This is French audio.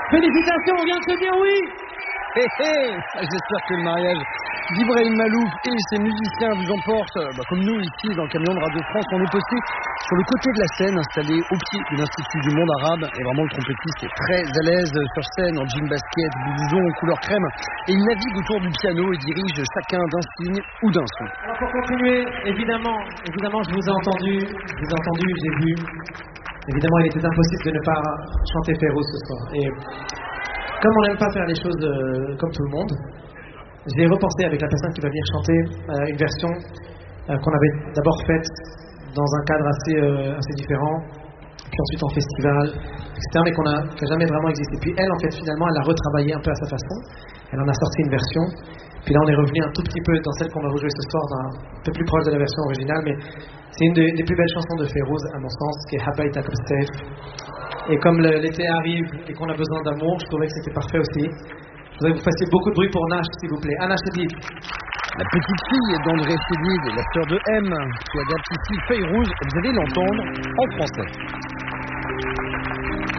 Félicitations, on vient de se dire oui. J'espère que le mariage d'Ibrahim Malouf et ses musiciens vous emporte, comme nous ici dans le camion de Radio France. On est posté sur le côté de la scène, installé au pied de l'Institut du monde arabe. Et vraiment, le trompettiste est très à l'aise sur scène, en jean basket, blouson en couleur crème. Et il navigue autour du piano et dirige chacun d'un signe ou d'un son. Alors pour continuer, évidemment, je vous ai entendu, j'ai vu. Évidemment, il était impossible de ne pas chanter Férouz ce soir. Et comme on n'aime pas faire les choses comme tout le monde, j'ai repensé avec la personne qui va venir chanter une version qu'on avait d'abord faite dans un cadre assez différent, puis ensuite en festival, etc., mais qui n'a jamais vraiment existé. Puis elle, en fait, finalement, elle a retravaillé un peu à sa façon. Elle en a sorti une version. Puis là, on est revenu un tout petit peu dans celle qu'on va rejouer ce soir, un peu plus proche de la version originale, mais c'est une des plus belles chansons de Férouz, à mon sens, qui est Habaïta Kobstef. Et comme l'été arrive et qu'on a besoin d'amour, je trouvais que c'était parfait aussi. Je voudrais que vous fassiez beaucoup de bruit pour Nash, s'il vous plaît. Anna Chedid. La petite fille d'André Chédid, la sœur de M, qui adapte ici Férouz, vous allez l'entendre en français.